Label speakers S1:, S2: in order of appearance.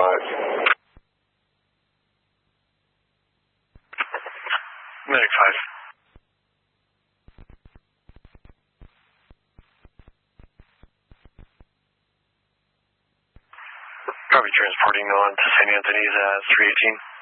S1: Medic 5. Probably transporting on to St. Anthony's at 318.